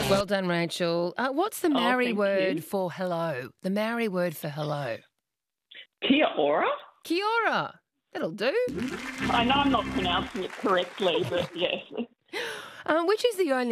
Well done, Rachel. What's the Maori thank word you. for hello? The Maori word for hello. Kia ora? Kia ora. That'll do. I know I'm not pronouncing it correctly, but yes. Which is the only